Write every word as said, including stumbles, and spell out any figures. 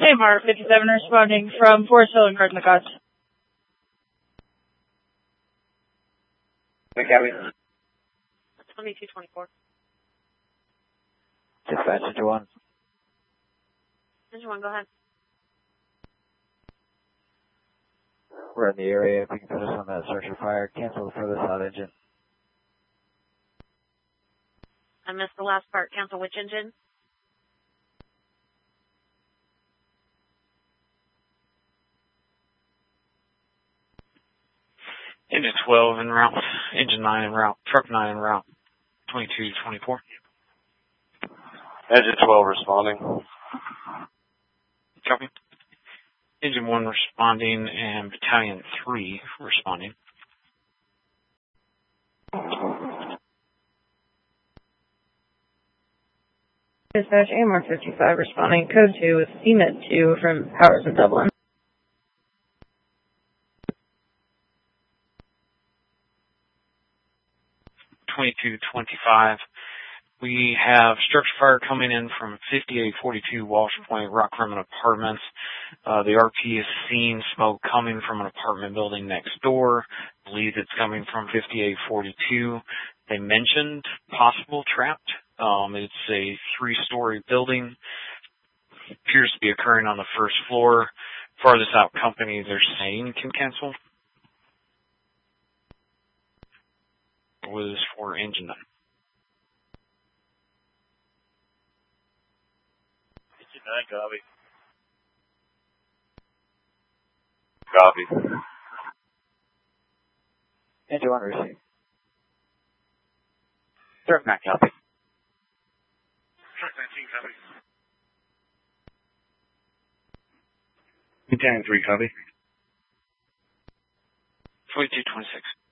A M R fifty-seven responding from Forest Hill and Garden Gods. Copy. twenty-two twenty-four. Dispatch Engine one. Engine one, go ahead. We're in the area. If you can put us on that search for fire, cancel the furthest out engine. I missed the last part. Cancel which engine? Engine twelve en route. Engine nine en route. Truck nine en route. twenty-two twenty-four. Engine twelve responding. Copy. Engine one responding and Battalion three responding. Dispatch A M R fifty-five responding. Code two with C M E D two from Powers of Dublin. twenty-two twenty-five. We have structure fire coming in from fifty-eight forty-two Walsh Point, Rock Rimmon Apartments. Uh, the R P is seeing smoke coming from an apartment building next door. I believe it's coming from fifty-eight forty-two. They mentioned possible trapped. Um, it's a three-story building. Appears to be occurring on the first floor. Farthest out company they're saying can cancel. Was for engine nine. Engine nine, copy. Copy. Engine one receive. Truck nine, copy. Truck nineteen, copy. Battalion three, copy. twenty-two twenty-six.